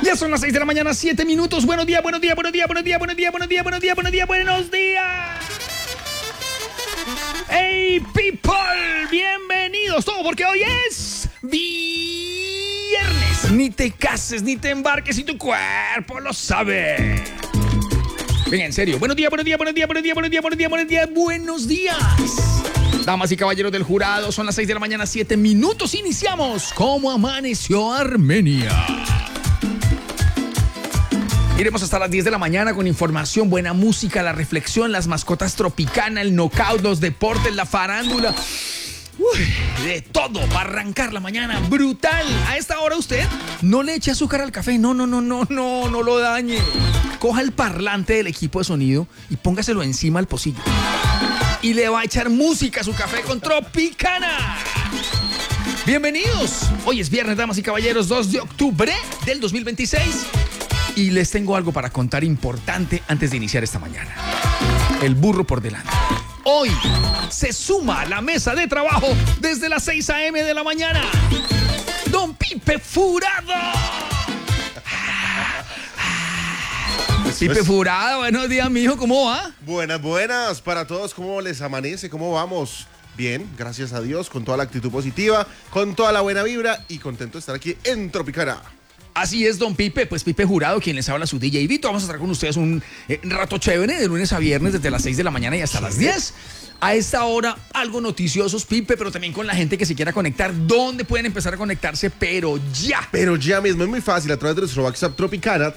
Ya son las 6 de la mañana, 7 minutos. Buenos días, buenos días, buenos días, buenos días, buenos días, buenos días, buenos días, buenos días, buenos días. Hey people, bienvenidos todos porque hoy es viernes. Ni te cases, ni te embarques y tu cuerpo lo sabe. Venga, en serio. Buenos días, buenos días, buenos días, buenos días, buenos días, buenos días, buenos días, buenos días. Damas y caballeros del jurado, son las 6 de la mañana, 7 minutos. Iniciamos. ¿Cómo amaneció Armenia? Iremos hasta las 10 de la mañana con información, buena música, la reflexión, las mascotas Tropicana, el knockout, los deportes, la farándula. Uy, de todo para arrancar la mañana. Brutal. A esta hora usted no le eche azúcar al café. No lo dañe. Coja el parlante del equipo de sonido y póngaselo encima al pocillo. Y le va a echar música a su café con Tropicana. Bienvenidos. Hoy es viernes, damas y caballeros, 2 de octubre del 2026. Y les tengo algo para contar importante antes de iniciar esta mañana. El burro por delante. Hoy se suma a la mesa de trabajo desde las 6 a.m. de la mañana. Don Pipe Furado. Pipe Furado, buenos días, mijo, ¿cómo va? Buenas para todos, ¿cómo les amanece? ¿Cómo vamos? Bien, gracias a Dios, con toda la actitud positiva, con toda la buena vibra y contento de estar aquí en Tropicana. Así es, don Pipe, pues Pipe Jurado, quien les habla, su DJ Vito. Vamos a estar con ustedes un rato chévere de lunes a viernes desde las 6 de la mañana y hasta las 10. A esta hora, algo noticiosos, Pipe, pero también con la gente que se quiera conectar. ¿Dónde pueden empezar a conectarse? Pero ya mismo, es muy fácil, a través de nuestro WhatsApp Tropicana,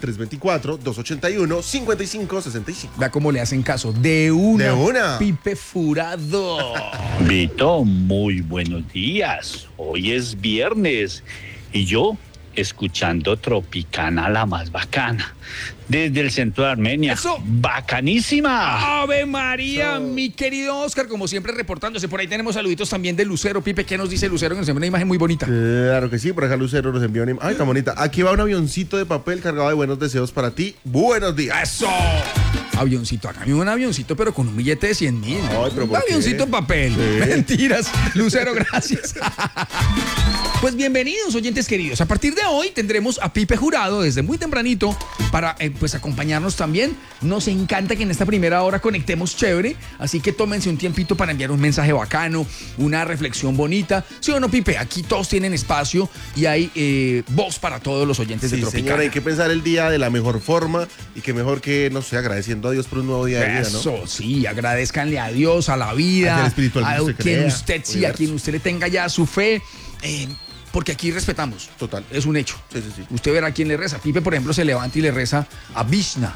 324-281-5565. Vea cómo le hacen caso. De una. Pipe Furado. Vito, muy buenos días. Hoy es viernes y yo escuchando Tropicana, la más bacana, desde el centro de Armenia. ¡Eso! ¡Bacanísima! ¡Ave María! Mi querido Oscar, como siempre reportándose. Por ahí tenemos saluditos también de Lucero. Pipe, ¿qué nos dice Lucero? Que nos envió una imagen muy bonita. Claro que sí, por acá Lucero nos envió una imagen. ¡Ay, tan bonita! Aquí va un avioncito de papel cargado de buenos deseos para ti. ¡Buenos días! ¡Eso! Avioncito, acá un avioncito, pero con un billete de 100,000. Un avioncito en papel. Sí. Mentiras. Lucero, gracias. Pues bienvenidos, oyentes queridos. A partir de hoy tendremos a Pipe Jurado desde muy tempranito para pues acompañarnos también. Nos encanta que en esta primera hora conectemos chévere, así que tómense un tiempito para enviar un mensaje bacano, una reflexión bonita. ¿Sí o no, Pipe? Aquí todos tienen espacio y hay voz para todos los oyentes de Tropicana. Señora, hay que pensar el día de la mejor forma y que mejor que, no sé, agradeciendo a Dios por un nuevo día de vida, ¿no? Eso, sí, agradezcanle a Dios, a la vida, a quien usted, sí, a quien usted le tenga ya su fe. Porque aquí respetamos. Total. Es un hecho. Sí. Usted verá a quién le reza. Pipe, por ejemplo, se levanta y le reza a Vishna.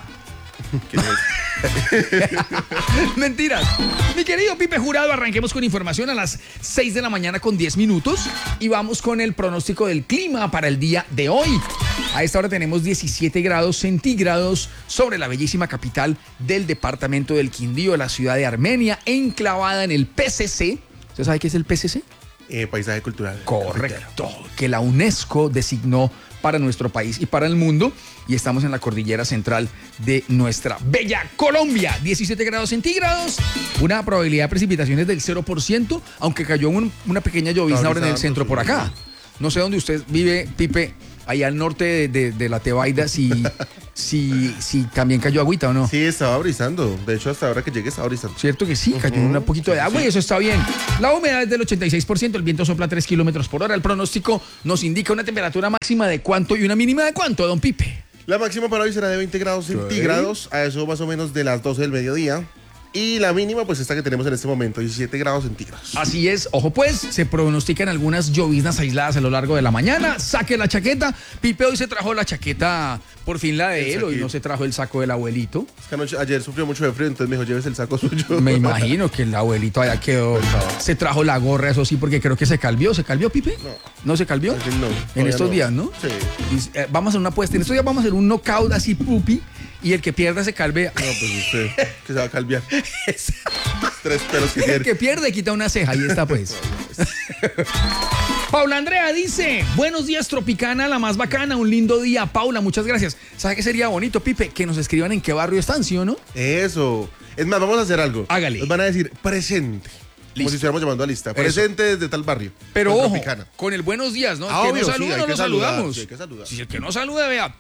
Mentiras. Mi querido Pipe Jurado, arranquemos con información a las 6 de la mañana con 10 minutos y vamos con el pronóstico del clima para el día de hoy. A esta hora tenemos 17 grados centígrados sobre la bellísima capital del departamento del Quindío, la ciudad de Armenia, enclavada en el PCC. ¿Usted sabe qué es el PCC? Paisaje cultural. Correcto, que la UNESCO designó para nuestro país y para el mundo, y estamos en la cordillera central de nuestra bella Colombia. 17 grados centígrados, una probabilidad de precipitaciones del 0%, aunque cayó una pequeña llovizna ahora en el centro por acá. No sé dónde usted vive, Pipe, allá al norte de la Tebaida, si también cayó agüita o no. Sí, estaba brisando. De hecho, hasta ahora que llegue estaba brisando. Cierto que sí, cayó un poquito de agua y eso está bien. La humedad es del 86%, el viento sopla 3 kilómetros por hora. El pronóstico nos indica una temperatura máxima de cuánto y una mínima de cuánto, don Pipe. La máxima para hoy será de 20 grados centígrados, a eso más o menos de las 12 del mediodía. Y la mínima, pues esta que tenemos en este momento, 17 grados centígrados. Así es, ojo pues, se pronostican algunas lloviznas aisladas a lo largo de la mañana. Saque la chaqueta. Pipe hoy se trajo la chaqueta, por fin la de él, hoy no se trajo el saco del abuelito. Es que ayer sufrió mucho de frío, entonces me dijo, lleves el saco suyo. Me imagino que el abuelito allá quedó. Se trajo la gorra, eso sí, porque creo que se calvió. ¿Se calvió, Pipe? No. ¿No se calvió? No. En estos días, ¿no? Sí. Vamos a hacer una apuesta. En estos días vamos a hacer un knockout así, pupi. Y el que pierda se calvea. No, pues usted, que se va a calviar. 3 pelos que tiene. tiene. El que pierde quita una ceja, ahí está pues. Paula Andrea dice, buenos días Tropicana, la más bacana, un lindo día. Paula, muchas gracias. ¿Sabe qué sería bonito, Pipe? Que nos escriban en qué barrio están, ¿sí o no? Eso. Es más, vamos a hacer algo. Hágale. Nos van a decir presente. Como si estuviéramos llamando a lista. Presente desde tal barrio. Pero con ojo, Tropicana. con el buenos días, ¿no? Ah, El que obvio, no sí, saluda, hay no que lo saludar, saludamos. sí, hay que saludar. Si el que no salude, vea.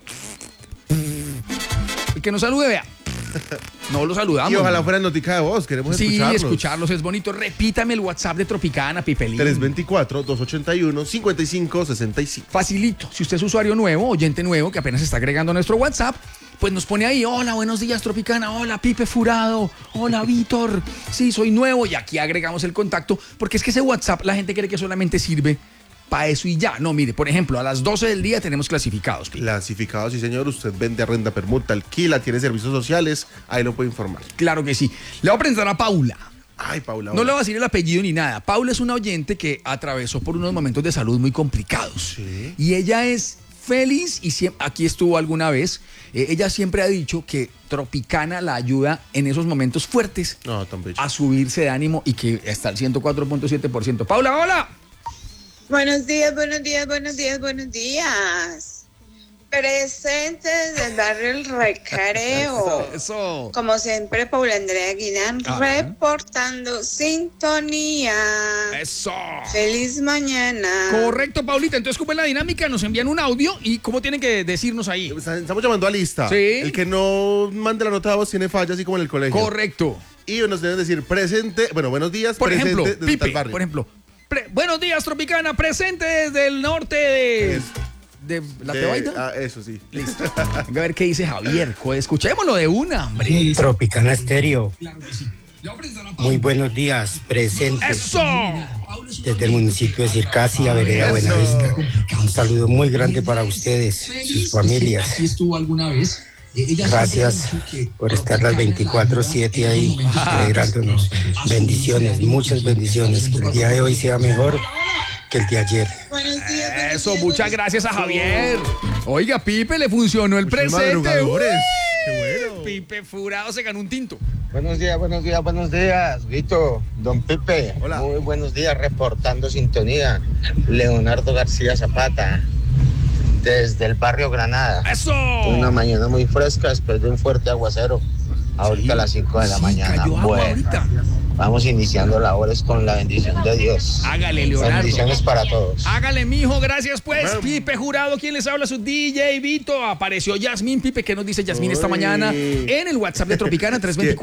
El que no salude, vea. No lo saludamos. Y ojalá fuera notica de voz, queremos Sí, escucharlos. es bonito. Repítame el WhatsApp de Tropicana, Pipelín. 324-281-5565. Facilito. Si usted es usuario nuevo, oyente nuevo, que apenas está agregando a nuestro WhatsApp, pues nos pone ahí, hola, buenos días, Tropicana, hola, Pipe Furado, hola, Víctor, sí, soy nuevo, y aquí agregamos el contacto, porque es que ese WhatsApp la gente cree que solamente sirve para eso y ya. No, mire, por ejemplo, a las 12 del día tenemos clasificados, Pipe. Clasificados, sí señor. Usted vende, arrenda, permuta, alquila, tiene servicios sociales. Ahí lo puede informar. Claro que sí. Le voy a presentar a Paula. Ay, Paula. No le voy a decir el apellido ni nada. Paula es una oyente que atravesó por unos momentos de salud muy complicados. Sí. Y ella es feliz y aquí estuvo alguna vez. Ella siempre ha dicho que Tropicana la ayuda en esos momentos fuertes No, tan bello. a subirse de ánimo y que está al 104.7%. Paula, hola. Buenos días, buenos días, buenos días, buenos días. Presentes del barrio El Recreo. Eso. Como siempre, Paula Andrea Guinán reportando sintonía. Eso. Feliz mañana. Correcto, Paulita. Entonces, ¿cómo es la dinámica? Nos envían un audio y ¿cómo tienen que decirnos ahí? Estamos llamando a lista. Sí. El que no mande la nota de voz tiene falla, así como en el colegio. Correcto. Y nos deben decir presente, bueno, buenos días, Por presente ejemplo, desde Pipe, tal barrio. por ejemplo. Buenos días, Tropicana, presente desde el norte de... Es- ¿De la Tebaida? Ah, eso sí. Listo. Venga a ver qué dice Javier. Escuchémoslo de una, hombre. Tropicana Estéreo. Claro que sí. Le voy a presentar a Paula. Muy buenos días, presentes ¡Eso! desde el municipio de Circasia, Vereda Buenavista. Un saludo muy grande para ustedes, sus familias. Aquí estuvo alguna vez. Gracias por estar las 24/7 ahí, alegrándonos. Bendiciones, muchas bendiciones. Que el día de hoy sea mejor que el de ayer. Buenos días, buenos Eso, días, muchas buenos gracias a Javier. Oiga, Pipe, le funcionó el Muchos presente. madrugadores. ¡Uy! Qué bueno. Pipe Furado se ganó un tinto. Buenos días, buenos días, buenos días, Vito, don Pipe. Hola. Muy buenos días, reportando sintonía. Leonardo García Zapata, desde el barrio Granada. ¡Eso! Una mañana muy fresca después de un fuerte aguacero. Ahorita a las 5 de la mañana. Cayó agua Bueno, ahorita. vamos iniciando labores con la bendición de Dios. Hágale, Leonardo. Bendiciones para todos. Hágale, mijo, gracias pues. Bueno. Pipe Jurado, ¿quién les habla? Su DJ Vito. Apareció Yasmín. Pipe, ¿qué nos dice Yasmín esta Uy. mañana? En el WhatsApp de Tropicana,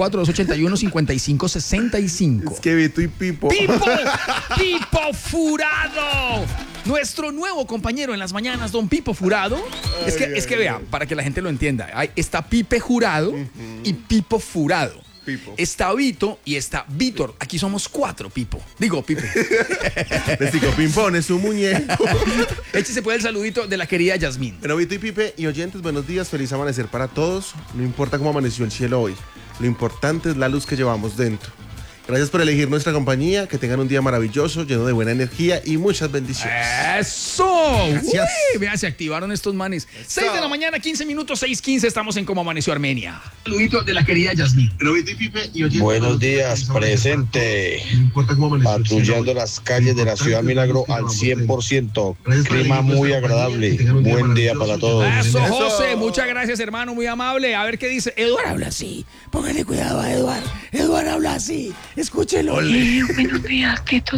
324-281-5565. Es que Vito y Pipo. ¡Pipo! ¡Pipo Furado! Nuestro nuevo compañero en las mañanas, don Pipo Furado. Es que vea, para que la gente lo entienda, está Pipe Jurado y Pipo Furado. Pipo. Está Vito y está Víctor. Aquí somos 4, Pipo. Digo, Pipe. Les digo, Pimpón es un muñeco. Échese pues el saludito de la querida Yasmín. Bueno, Vito y Pipe y oyentes, buenos días, feliz amanecer para todos. No importa cómo amaneció el cielo hoy, lo importante es la luz que llevamos dentro. Gracias por elegir nuestra compañía, que tengan un día maravilloso, lleno de buena energía y muchas bendiciones. ¡Eso! Gracias. Uy, vea, se activaron estos manes. 6 de la mañana, 15 minutos, 6:15, estamos en Cómo Amaneció Armenia. Saludito de la querida Yasmín. Bueno, Vito y Pipe y oyentes, Buenos días, presente. Patrullando las calles de la Ciudad Milagro al 100%. Clima muy agradable. Buen día para todos. Eso, José, muchas gracias, hermano, muy amable. A ver qué dice. Eduardo habla así. Póngale cuidado a Eduardo. Eduardo habla así. Escúchelo. Buenos días, Tito.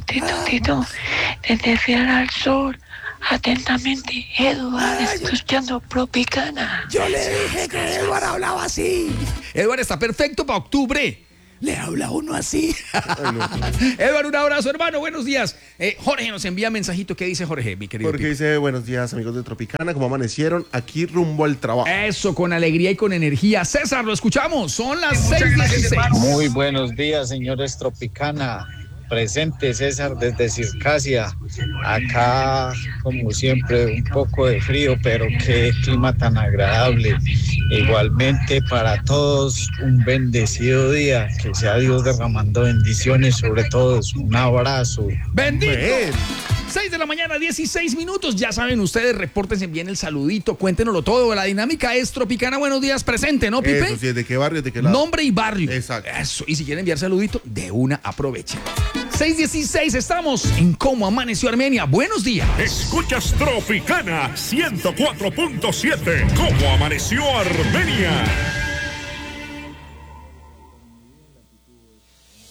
Desde Fiel al Sol, atentamente, Eduardo, escuchando Tropicana. Yo le dije que Eduardo hablaba así. Eduardo está perfecto para octubre. Le habla uno así. Eduardo, un abrazo, hermano. Buenos días. Jorge nos envía mensajito. ¿Qué dice Jorge, mi querido? porque Pipe? dice, buenos días amigos de Tropicana, ¿cómo amanecieron? Aquí rumbo al trabajo. Eso, con alegría y con energía. César, lo escuchamos. Son las 6:16. Muy buenos días, señores Tropicana. Presente César desde Circasia. Acá, como siempre, un poco de frío, pero qué clima tan agradable. Igualmente para todos, un bendecido día. Que sea Dios derramando bendiciones sobre todos. Un abrazo. ¡Bendito! Ven. 6 de la mañana, 16 minutos. Ya saben ustedes, repórtense bien el saludito, cuéntenoslo todo. La dinámica es Tropicana. Buenos días, presente, ¿no, Pipe? Eso sí, ¿de qué barrio? ¿De qué lado? Nombre y barrio. Exacto. Eso. Y si quieren enviar saludito, de una aprovechen. 6:16, estamos en Cómo Amaneció Armenia. Buenos días. Escuchas Tropicana 104.7. ¿Cómo amaneció Armenia?